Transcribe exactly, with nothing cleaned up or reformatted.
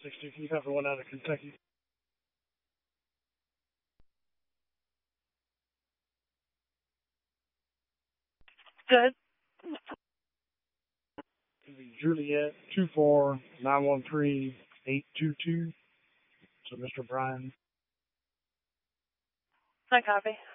sixty, can you have the one out of Kentucky? Good. Juliet, two four nine one three eight two two. So Mister Brian. I copy.